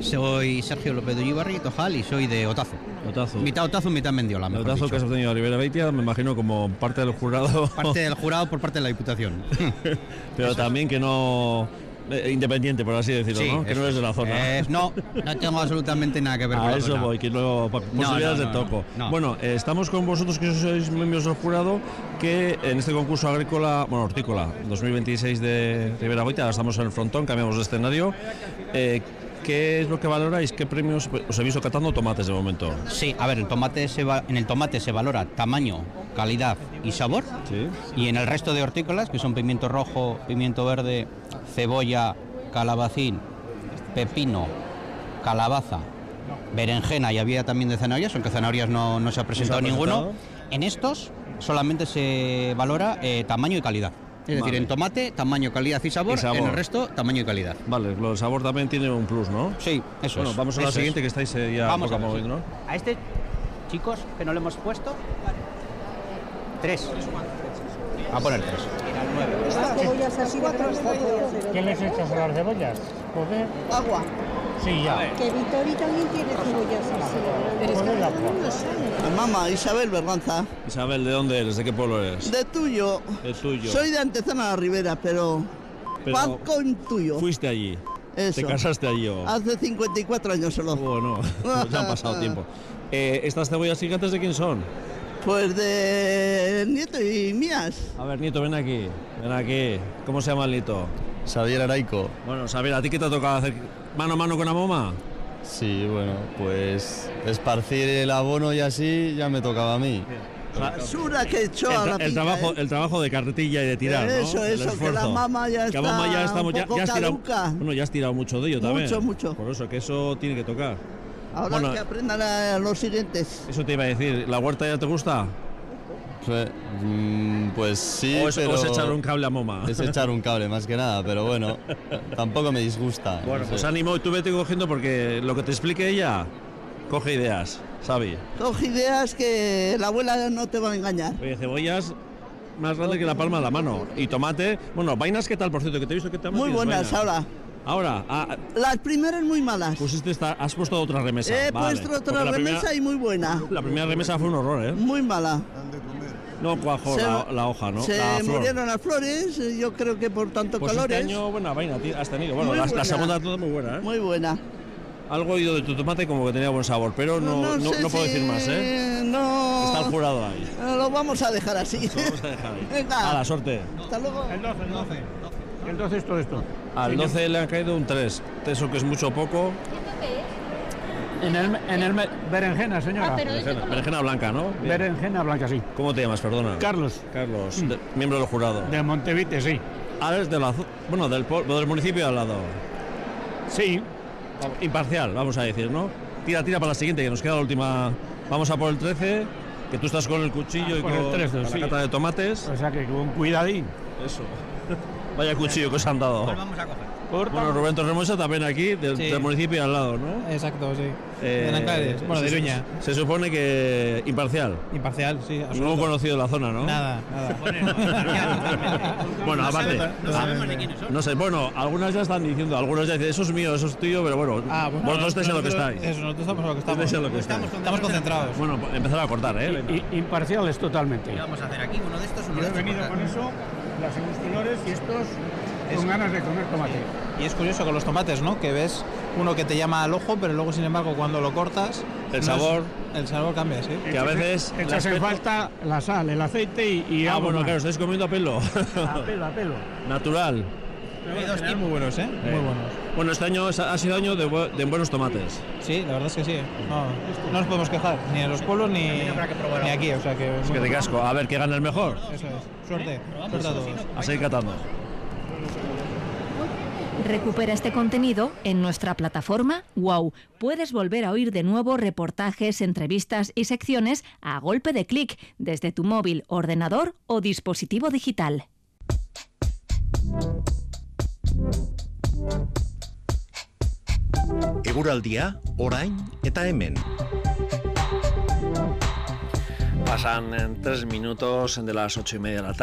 Soy Sergio López de Ullibarri, Tojal, y soy de Otazu. Otazu. Mitad Otazu, mitad Mendiola, mejor Otazu, dicho. que has obtenido a Ribera Beitia, me imagino como parte del jurado. Parte del jurado por parte de la Diputación. Pero Eso también que no... independiente, por así decirlo, Sí, ¿no? Que no eres de la zona. No tengo absolutamente nada que ver con la eso zona. voy, que no... Posibilidades de toco. no. Bueno, estamos con vosotros, que sois miembros del jurado, que en este concurso agrícola, bueno, hortícola, 2026 de Ribera Beitia, ahora estamos en el frontón, cambiamos de escenario. ¿Qué es lo que valoráis? ¿Qué premios? Os he visto catando tomates de momento. Sí, a ver, en el tomate se valora tamaño, calidad y sabor. Sí. Y en el resto de hortícolas, que son pimiento rojo, pimiento verde, cebolla, calabacín, pepino, calabaza, berenjena, y había también de zanahorias, aunque zanahorias no se ha presentado ninguno. En estos solamente se valora tamaño y calidad. Es decir, en tomate, tamaño, calidad y sabor. En el resto, tamaño y calidad. Vale, lo del sabor también tiene un plus, ¿no? Sí, eso bueno, es. Vamos a la siguiente, que estáis ya vamos poco a poco, ¿no? A este, chicos, que no le hemos puesto, 3. A poner 3. Las cebollas así de 4. ¿Qué les echas a las cebollas? Joder. Agua. Sí, ya. Que Vitori también tiene cebollas así. Pero es que Joder, no sale. Mamá, Isabel Berganza. Isabel, ¿de dónde eres? ¿De qué pueblo eres? De Tuyo. De Tuyo. Soy de Antezana la Ribera, pero Paco en Tuyo. Fuiste allí. Eso. ¿Te casaste allí o...? Hace 54 años solo. Bueno, pues ya han pasado tiempo. ¿Estas cebollas gigantes de quién son? Pues de Nieto y mías. A ver, Nieto, ven aquí. Ven aquí. ¿Cómo se llama el Nieto? Xavier Araico. Bueno, Xavier, ¿a ti qué te ha tocado hacer? ¿Mano a mano con la moma? Sí, bueno, pues esparcir el abono y así ya me tocaba a mí. Basura que echó a la pica, el trabajo de carretilla y de tirar, Eso, ¿no? eso, que la mama ya está un poco has tirado, caduca. bueno, ya has tirado mucho de ello también. Mucho. Por eso, que eso tiene que tocar. Ahora Bueno, que aprendan a los siguientes. Eso te iba a decir, ¿la huerta ya te gusta? Pues sí, ¿O es echar un cable a moma? Es echar un cable, más que nada, pero bueno, tampoco me disgusta. Bueno, no sé. pues ánimo, tú vete cogiendo porque lo que te explique ella, coge ideas, Xavi. Coge ideas que la abuela no te va a engañar. Oye, cebollas más grande que la palma de la mano. Y tomate, bueno, vainas, ¿qué tal, por cierto? Que te he visto que te Muy buenas vainas. ahora. Ahora, Las primeras muy malas. has puesto otra remesa. He vale. puesto otra Porque remesa y muy buena. La primera remesa fue un horror, ¿eh? Muy mala. No cuajo la hoja, ¿no? Se la flor. murieron las flores, yo creo que por tanto Pues calores. este año buena vaina has tenido. Bueno, Muy la buena. segunda toda muy buena, ¿eh? Muy buena. Algo he oído de tu tomate como que tenía buen sabor, pero no sé puedo si- decir más, ¿eh? No. Está el jurado ahí. Lo vamos a dejar así. Lo vamos a dejar ahí. Venga. A la suerte. Hasta luego. El 12. El 12 es todo esto. Al 12 le han caído un 3. Eso que es mucho o poco. En el berenjena, señora. Berenjena blanca, ¿no? Bien. Berenjena blanca, sí. ¿Cómo te llamas, perdona? Carlos. Carlos, miembro del jurado. De Montevite, sí. Ah, eres del municipio de al lado. Sí. Imparcial, vamos a decir, ¿no? Tira para la siguiente, que nos queda la última. Vamos a por el 13, que tú estás con el cuchillo y por con el 13, la sí. cata de tomates. O sea que con cuidadín. Eso. Vaya cuchillo que os han dado. Pues vamos a coger. Bueno, Rubén Torremosa también aquí, del municipio de al lado, ¿no? Exacto, sí. De Nanclares, bueno, de Iruña. Se supone que imparcial. Imparcial, sí. No conocido la zona, ¿no? Nada. Bueno, aparte, No sabemos ni quiénes son. no sé, bueno, algunas ya están diciendo, algunos ya dicen, eso es mío, eso es tuyo, pero bueno, vosotros estáis en lo que estáis. Eso, nosotros estamos en lo que estamos. Estáis en lo que estáis. Estamos concentrados. Bueno, empezar a cortar, ¿eh? Venga. Imparciales totalmente. ¿Qué vamos a hacer aquí? Uno de estos, uno Yo de he estos. venido con eso, las industriales y estos con ganas de comer tomate. Y es curioso con los tomates, ¿no? Que ves uno que te llama al ojo, pero luego, sin embargo, cuando lo cortas... El sabor cambia, sí. Que a veces Echas en falta la sal, el aceite y algo bueno, más. claro, estáis comiendo a pelo. A pelo. Natural. Hay dos tipos muy buenos, ¿eh? Muy buenos. Bueno, este año ha sido año de buenos tomates. Sí, la verdad es que sí. No nos podemos quejar, ni en los pueblos ni aquí, o sea que... Es que de casco. A ver, ¿qué gana el mejor? Eso es. Suerte a todos. A seguir catando. Recupera este contenido en nuestra plataforma WOW. Puedes volver a oír de nuevo reportajes, entrevistas y secciones a golpe de clic desde tu móvil, ordenador o dispositivo digital. Eguraldia, orain eta hemen. Pasan en 3 minutos de las 8:30 de la tarde.